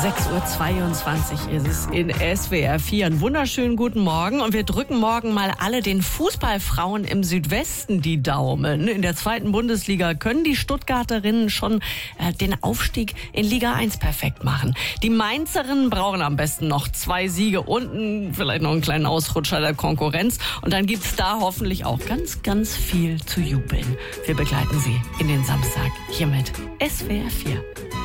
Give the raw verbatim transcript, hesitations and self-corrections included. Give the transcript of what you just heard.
sechs Uhr zweiundzwanzig ist es in S W R vier. Einen wunderschönen guten Morgen. Und wir drücken morgen mal alle den Fußballfrauen im Südwesten die Daumen. In der zweiten Bundesliga können die Stuttgarterinnen schon äh, den Aufstieg in Liga eins perfekt machen. Die Mainzerinnen brauchen am besten noch zwei Siege und einen, vielleicht noch einen kleinen Ausrutscher der Konkurrenz. Und dann gibt's da hoffentlich auch ganz, ganz viel zu jubeln. Wir begleiten Sie in den Samstag hier mit S W R vier.